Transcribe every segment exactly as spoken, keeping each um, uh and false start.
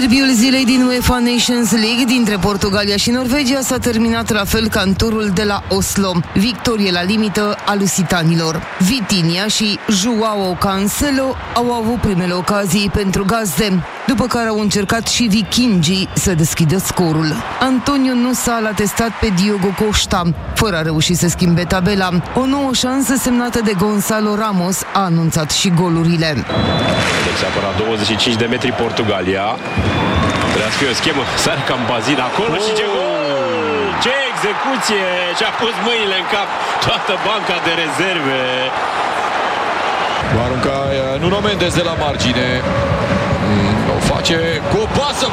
Derbiul zilei din UEFA Nations League dintre Portugalia și Norvegia s-a terminat la fel ca în turul de la Oslo. Victorie la limită a lusitanilor. Vitinha și Joao Cancelo au avut primele ocazii pentru gazde, după care au încercat și vikingii să deschidă scorul. Antonio Nusa l-a testat pe Diogo Costa, fără a reuși să schimbe tabela. O nouă șansă semnată de Gonzalo Ramos a anunțat și golurile. Deci apărat douăzeci și cinci de metri Portugalia. Trebuia să fie o schemă, sar cam bazin acolo oh! și ce gol! Ce execuție! Și-a pus mâinile în cap toată banca de rezerve. Va arunca Nuno Mendes de la margine. O face cu o pasă.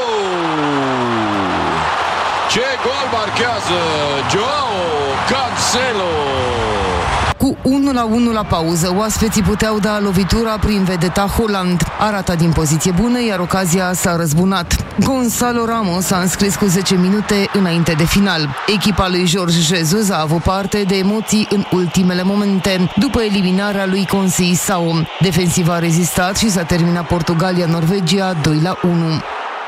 Ce gol marchează Joao Cancelo! Cu unu la unu la pauză, oaspeții puteau da lovitura prin vedeta Haaland. A ratat din poziție bună, iar ocazia s-a răzbunat. Gonzalo Ramos a înscris cu zece minute înainte de final. Echipa lui Jorge Jesus a avut parte de emoții în ultimele momente, după eliminarea lui Conceição. Defensiva a rezistat și s-a terminat Portugalia-Norvegia doi la unu.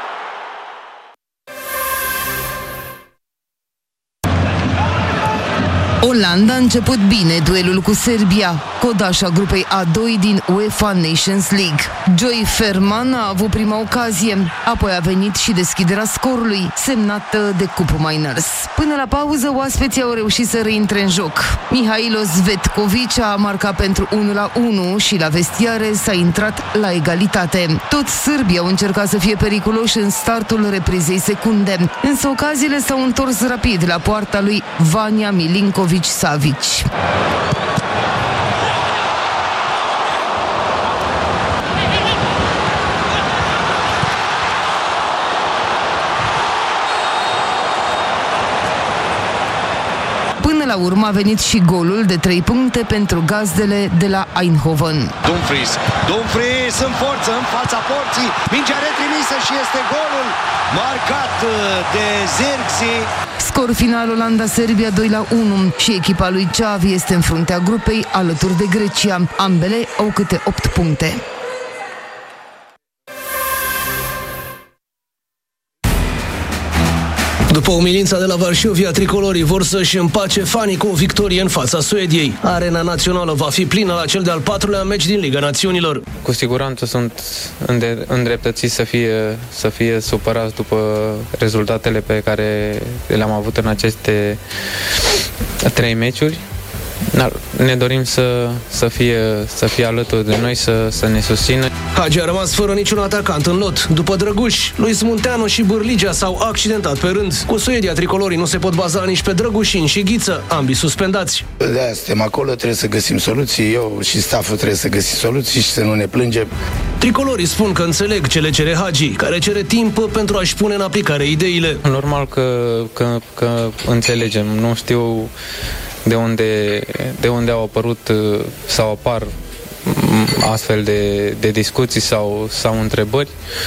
Olanda a început bine duelul cu Serbia, codașa grupei A doi din UEFA Nations League. Joy Ferman a avut prima ocazie, apoi a venit și deschiderea scorului, semnată de Cup Miners. Până la pauză, oaspeții au reușit să reintre în joc. Mihailo Zvetkovic a marcat pentru unu la unu și la vestiare s-a intrat la egalitate. Toți sârbii au încercat să fie periculoși în startul reprizei secunde, însă ocaziile s-au întors rapid la poarta lui Vanja Milinković-Savic. Până la urmă a venit și golul de trei puncte pentru gazdele de la Eindhoven. Dumfries, Dumfries în forță, în fața porții, mingea retrimisă și este golul marcat de Zirkzee. Scor final Olanda-Serbia doi la unu și echipa lui Xavi este în fruntea grupei alături de Grecia. Ambele au câte opt puncte. După umilința de la Varșovia, tricolorii vor să-și împace fanii cu o victorie în fața Suediei. Arena națională va fi plină la cel de-al patrulea meci din Liga Națiunilor. Cu siguranță sunt îndreptățiți să fie, să fie supărați după rezultatele pe care le-am avut în aceste trei meciuri. Ne dorim să, să, fie, să fie alături de noi, să, să ne susțină. Hagi a rămas fără niciun atacant în lot. După Drăguș, Luis Munteanu și Bârligea s-au accidentat pe rând. Cu Suedia, tricolorii nu se pot baza nici pe Drăgușin și Ghiță, ambii suspendați. De-aia suntem acolo, trebuie să găsim soluții. Eu și stafful trebuie să găsim soluții și să nu ne plângem. Tricolorii spun că înțeleg ce le cere Hagi, care cere timp pentru a-și pune în aplicare ideile. Normal că, că, că înțelegem. Nu știu de unde, de unde au apărut sau apar astfel de, de discuții sau, sau întrebări.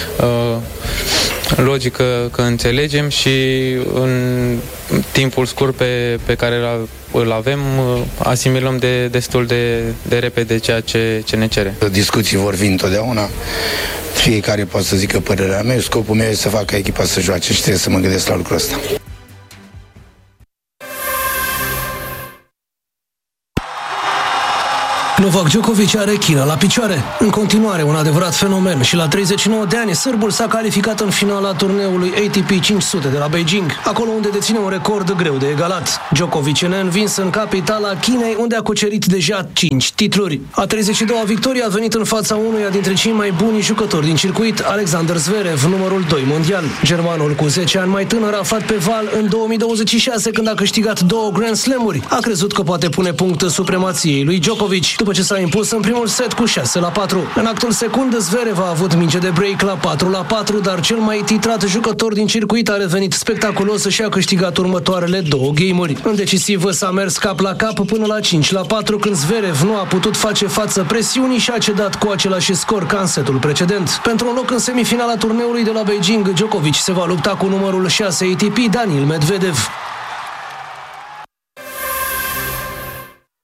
Logic că, că înțelegem și în timpul scurt pe, pe care îl avem asimilăm de, destul de, de repede ceea ce, ce ne cere. Discuții vor fi întotdeauna. Fiecare poate să zică părerea mea. Scopul meu este să fac ca echipa să joace și trebuie să mă gândesc la lucrul ăsta. Novak Djokovic are chină la picioare. În continuare, un adevărat fenomen și la treizeci și nouă de ani, sârbul s-a calificat în finala turneului A T P cinci sute de la Beijing, acolo unde deține un record greu de egalat. Djokovic e neînvins în capitala Chinei, unde a cucerit deja cinci titluri. A treizeci și doua victorie a venit în fața unuia dintre cei mai buni jucători din circuit, Alexander Zverev, numărul doi mondial. Germanul cu zece ani mai tânăr, aflat pe val în două mii douăzeci și șase, când a câștigat două Grand Slam-uri, a crezut că poate pune punct supremației lui Djokovic, după ce s-a impus în primul set cu șase la patru. În actul secund, Zverev a avut minge de break la patru la patru, dar cel mai titrat jucător din circuit a revenit spectaculos și a câștigat următoarele două game-uri. În decisiv s-a mers cap la cap până la cinci la patru, când Zverev nu a putut face față presiunii și a cedat cu același scor ca în setul precedent. Pentru un loc în semifinala turneului de la Beijing, Djokovic se va lupta cu numărul șase A T P, Daniil Medvedev.